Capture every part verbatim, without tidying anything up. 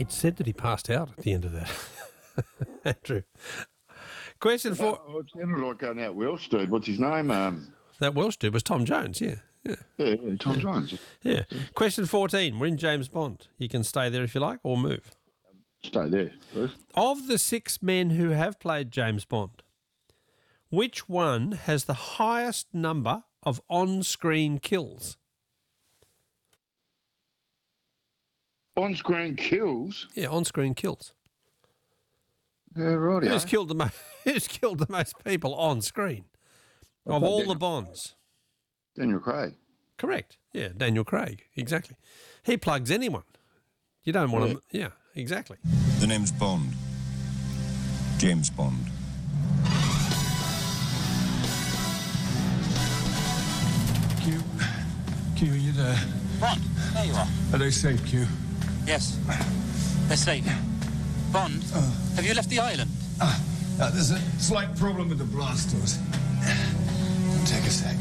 It said that he passed out at the end of that. Andrew. Question four. Oh, it sounded like going out Welsh dude. What's his name? Um, that Welsh dude was Tom Jones, yeah. Yeah, yeah, yeah Tom yeah. Jones. Yeah. Question fourteen. We're in James Bond. You can stay there if you like or move. Stay there, please. Of the six men who have played James Bond, which one has the highest number of on-screen kills? On-screen kills? Yeah, on-screen kills. Yeah, right. Who's killed the most? Who's killed the most people on screen of all Daniel, the Bonds? Daniel Craig. Correct. Yeah, Daniel Craig. Exactly. He plugs anyone. You don't want yeah. to. Yeah, exactly. The name's Bond. James Bond. Q, Q, are you there? Bond, there you are. Are they safe, Q? Yes, they're safe. Bond, uh, have you left the island? Uh, uh, there's a slight problem with the blast doors. Take a sec.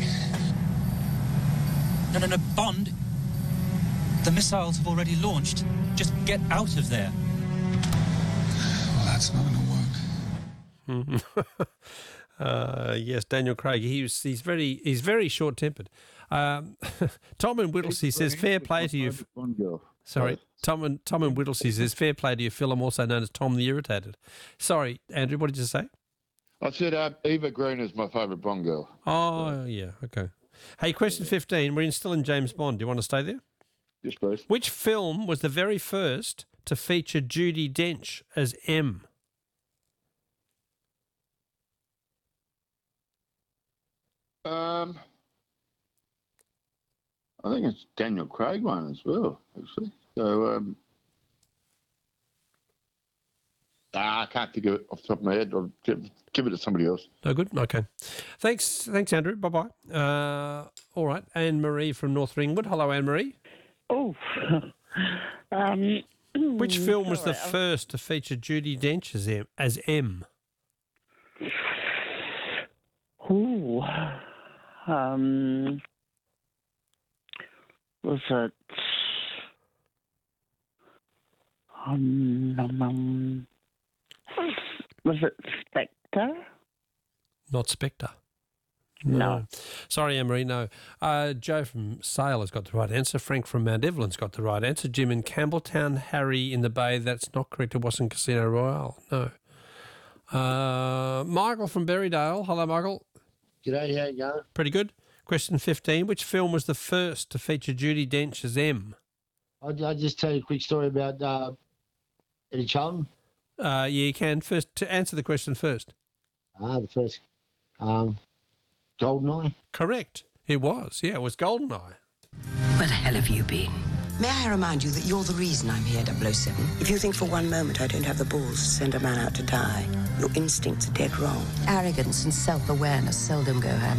No, no, no, Bond. The missiles have already launched. Just get out of there. Well, that's not going to work. uh, yes, Daniel Craig. He was, he's very he's very short-tempered. Um, Tom and Whittlesey says, fair play to you. Sorry, Tom and Tom and Whittlesey says, fair play to your film, also known as Tom the Irritated. Sorry, Andrew, what did you say? I said uh, Eva Green is my favourite Bond girl. Oh, yeah, okay. Hey, question fifteen. We're in, still in James Bond. Do you want to stay there? Yes, please. Which film was the very first to feature Judi Dench as M? Um, I think it's Daniel Craig one as well, actually. So, um, ah, I can't think of it off the top of my head. I'll give, give it to somebody else. No good? Okay. Thanks, thanks, Andrew. Bye-bye. Uh, all right. Anne-Marie from North Ringwood. Hello, Anne-Marie. Oh. um, Which film was sorry, the first to feature Judi Dench as M? As M? Ooh. Um, was it... Um, um, um, was it Spectre? Not Spectre. No. no. Sorry, Anne-Marie, no. Uh, Joe from Sale has got the right answer. Frank from Mount Evelyn's got the right answer. Jim in Campbelltown. Harry in the Bay. That's not correct. It wasn't Casino Royale. No. Uh, Michael from Berrydale. Hello, Michael. G'day, how you going? Pretty good. Question fifteen. Which film was the first to feature Judi Dench as M? I'll, I'll just tell you a quick story about uh, Eddie Charlton. Uh, yeah, you can. First, to answer the question first. Ah, the first. Um, Goldeneye? Correct. It was. Yeah, it was Goldeneye. Where the hell have you been? May I remind you that you're the reason I'm here, double oh seven? If you think for one moment I don't have the balls to send a man out to die, your instincts are dead wrong. Arrogance and self-awareness seldom go hand